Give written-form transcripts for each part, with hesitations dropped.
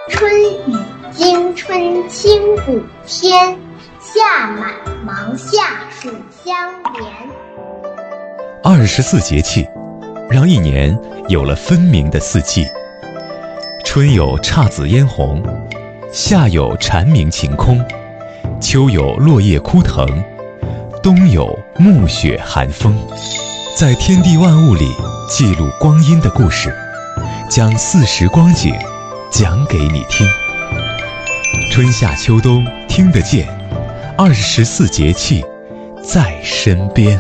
春雨惊春清谷天，夏满芒夏暑相连。 24节气，让一年有了分明的四季。春有姹紫嫣红，夏有蝉鸣晴空，秋有落叶枯藤，冬有暮雪寒风。在天地万物里记录光阴的故事，将四时光景讲给你听。春夏秋冬听得见，24节气在身边。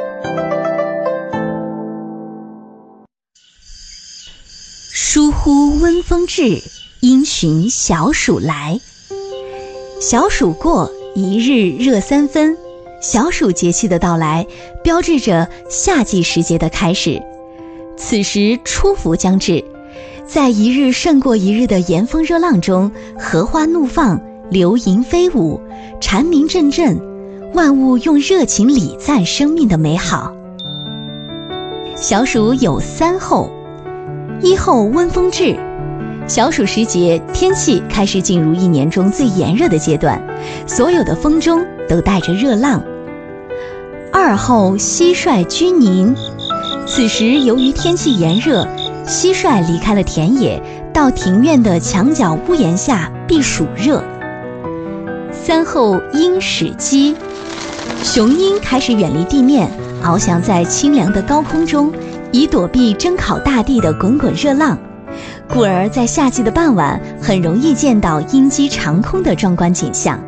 疏忽温风至，因循小暑来。小暑过，一日热三分。小暑节气的到来，标志着夏季时节的开始。此时初伏将至，在一日胜过一日的炎风热浪中，荷花怒放，流萤飞舞，蝉鸣阵阵，万物用热情礼赞生命的美好。小暑有三候：一候温风至，小暑时节，天气开始进入一年中最炎热的阶段，所有的风中都带着热浪。二候蟋蟀居宁，此时由于天气炎热，蟋蟀离开了田野，到庭院的墙角屋檐下避暑热。三候鹰始鸡，雄鹰开始远离地面，翱翔在清凉的高空中，以躲避蒸烤大地的滚滚热浪，故而在夏季的傍晚很容易见到鹰击长空的壮观景象。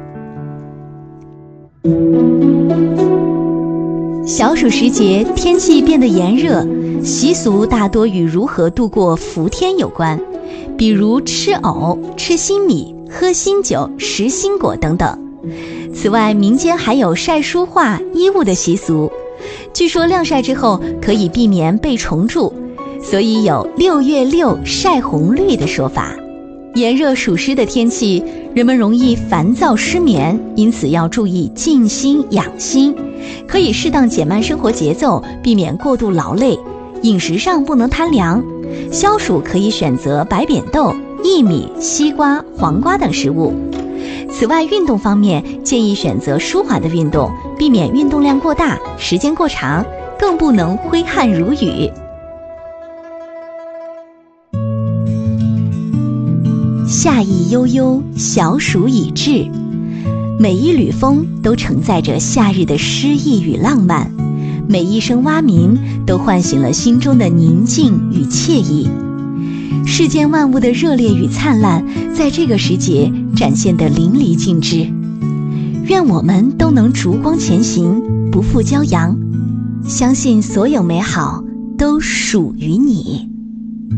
小暑时节，天气变得炎热，习俗大多与如何度过伏天有关，比如吃藕、吃新米、喝新酒、食新果等等。此外，民间还有晒书画、衣物的习俗，据说晾晒之后可以避免被虫蛀，所以有6月6晒红绿的说法。炎热暑湿的天气，人们容易烦躁失眠，因此要注意静心养心，可以适当减慢生活节奏，避免过度劳累。饮食上不能贪凉，消暑可以选择白扁豆、薏米、西瓜、黄瓜等食物。此外，运动方面建议选择舒缓的运动，避免运动量过大、时间过长，更不能挥汗如雨。夏意悠悠，小暑已至，每一缕风都承载着夏日的诗意与浪漫，每一声蛙鸣都唤醒了心中的宁静与惬意。世间万物的热烈与灿烂，在这个时节展现得淋漓尽致。愿我们都能烛光前行，不负骄阳，相信所有美好都属于你。